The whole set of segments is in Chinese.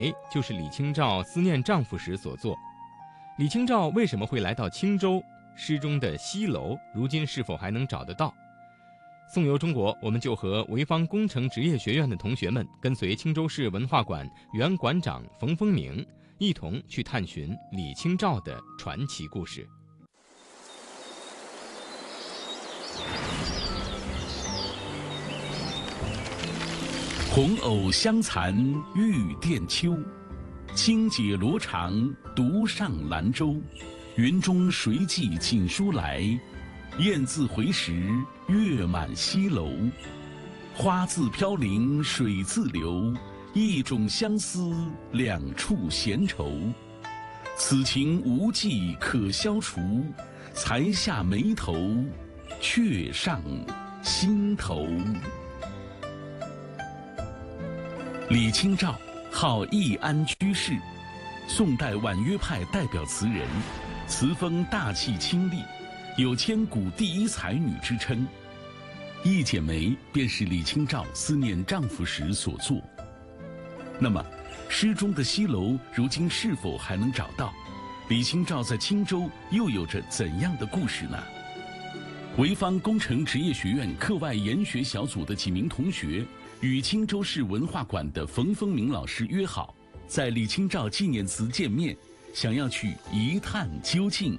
就是李清照思念丈夫时所作。李清照为什么会来到青州？诗中的西楼如今是否还能找得到？送游中国，我们就和潍坊工程职业学院的同学们，跟随青州市文化馆原馆长冯风明，一同去探寻李清照的传奇故事。 红藕香残玉簟秋，轻解罗裳独上兰舟。云中谁寄锦书来？雁字回时月满西楼。花自飘零水自流，一种相思两处闲愁。此情无计可消除，才下眉头，却上心头。李清照，号易安居士，宋代婉约派代表词人，词风大气清丽，有千古第一才女之称。一剪梅便是李清照思念丈夫时所作。那么，诗中的西楼如今是否还能找到？李清照在青州又有着怎样的故事呢？潍坊工程职业学院课外研学小组的几名同学与青州市文化馆的冯风明老师约好，在李清照纪念祠见面，想要去一探究竟。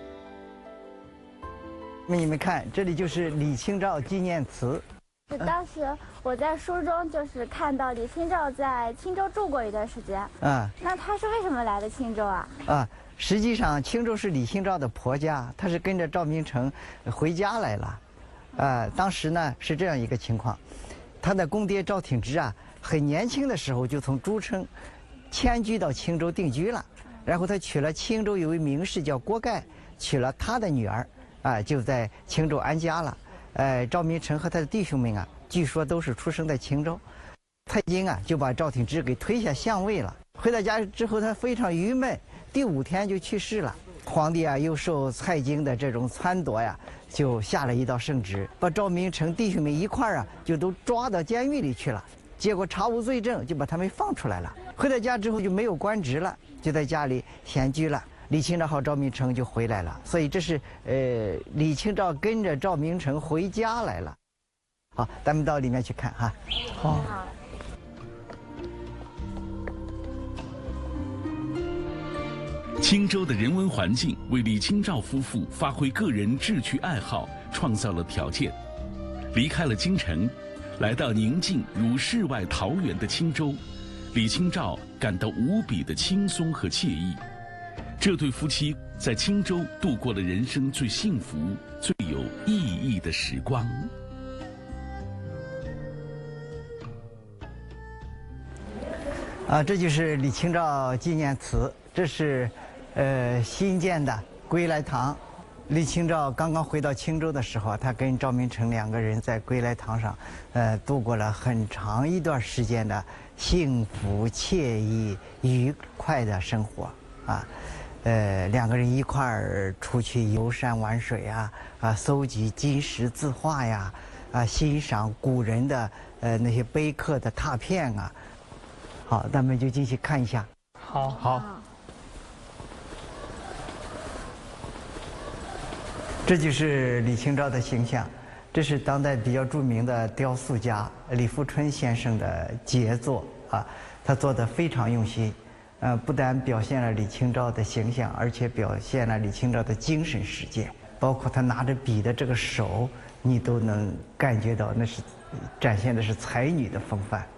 你们看，这里就是李清照纪念祠。 当时我在书中就是看到李清照在青州住过一段时间。那她是为什么来的青州啊？ 实际上青州是李清照的婆家，她是跟着赵明诚回家来了。当时呢是这样一个情况，她的公爹赵挺之很年轻的时候就从诸城迁居到青州定居了，然后他娶了青州有位名士叫郭盖，娶了他的女儿。就在青州安家了。赵明诚和他的弟兄们据说都是出生在青州。蔡京就把赵挺之给推下相位了。回到家之后，他非常郁闷，第5天就去世了。皇帝又受蔡京的这种撺掇就下了一道圣旨，把赵明诚弟兄们一块儿就都抓到监狱里去了。结果查无罪证，就把他们放出来了。回到家之后就没有官职了，就在家里闲居了。李清照和赵明诚就回来了，所以这是李清照跟着赵明诚回家来了。好，咱们到里面去看哈。好。 青州的人文环境为李清照夫妇发挥个人志趣爱好创造了条件。离开了京城，来到宁静如世外桃源的青州，李清照感到无比的轻松和惬意。这对夫妻在青州度过了人生最幸福、最有意义的时光。 这就是李清照纪念祠，这是新建的归来堂。李清照刚刚回到青州的时候，她跟赵明诚2个人在归来堂上，度过了很长一段时间的幸福、惬意、愉快的生活2个人一块儿出去游山玩水搜集金石字画欣赏古人的那些碑刻的拓片好，咱们就进去看一下。好。这就是李清照的形象，这是当代比较著名的雕塑家李富春先生的杰作他做得非常用心。不但表现了李清照的形象，而且表现了李清照的精神世界，包括他拿着笔的这个手，你都能感觉到那是展现的是才女的风范。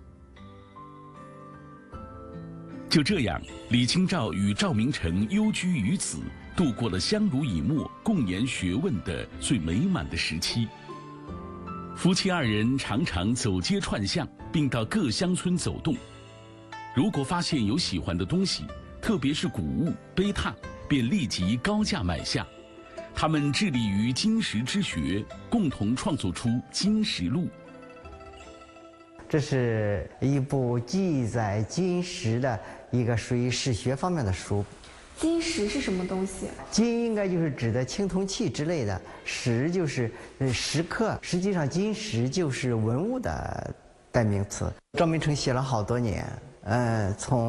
就这样，李清照与赵明诚幽居于此，度过了相濡以沫、共研学问的最美满的时期。夫妻2人常常走街串巷，并到各乡村走动。如果发现有喜欢的东西，特别是古物、碑拓，便立即高价买下。他们致力于金石之学，共同创作出《金石录》。 这是一部记载金石的一个属于史学方面的书。 金石是什么东西？ 金应该就是指的青铜器之类的，石就是石刻。实际上，金石就是文物的代名词。赵明诚写了好多年， 从